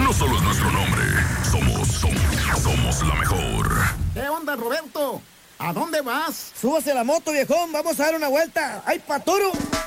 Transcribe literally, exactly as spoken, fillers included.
no solo es nuestro nombre, somos, somos, somos la mejor. ¿Qué onda, Roberto? ¿A dónde vas? Súbase la moto, viejón, vamos a dar una vuelta. ¡Ay, patoro!